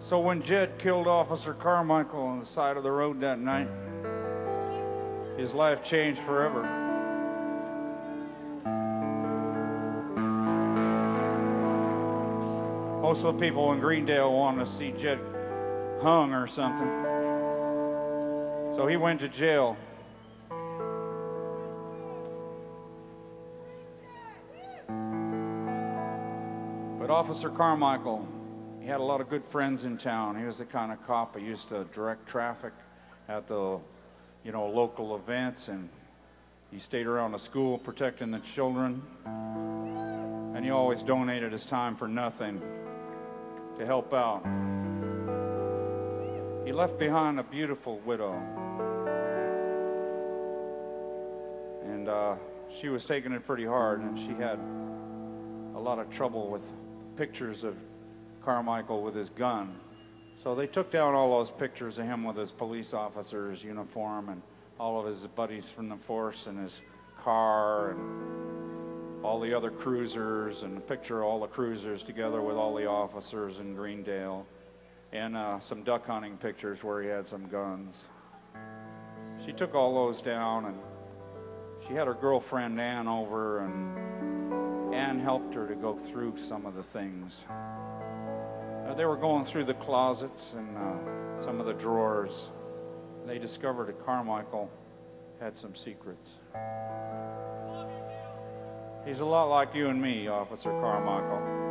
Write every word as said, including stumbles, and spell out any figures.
So when Jed killed Officer Carmichael on the side of the road that night, his life changed forever. Most of the people in Greendale wanted to see Jed hung or something. So he went to jail. But Officer Carmichael, he had a lot of good friends in town. He was the kind of cop who used to direct traffic at the, you know, local events, and he stayed around the school protecting the children. And he always donated his time for nothing to help out. He left behind a beautiful widow. And uh, she was taking it pretty hard, and she had a lot of trouble with pictures of Carmichael with his gun. So they took down all those pictures of him with his police officer's uniform and all of his buddies from the force and his car and all the other cruisers, and a picture of all the cruisers together with all the officers in Greendale, and uh, some duck hunting pictures where he had some guns. She took all those down, and she had her girlfriend Ann over, and Ann helped her to go through some of the things. Uh, they were going through the closets and uh, some of the drawers. They discovered that Carmichael had some secrets. He's a lot like you and me, Officer Carmichael.